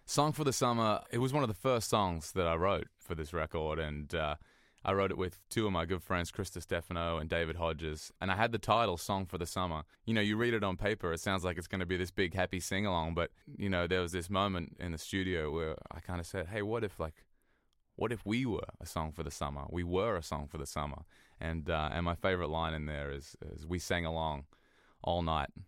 Song for the Summer, it was one of the first songs that I wrote for this record, and I wrote it with two of my good friends, Krista Stefano and David Hodges, and I had the title Song for the Summer. You know, you read it on paper, it sounds like it's going to be this big happy sing-along, but, you know, there was this moment in the studio where I kind of said, hey, what if we were a song for the summer? We were a song for the summer. And my favorite line in there is we sang along all night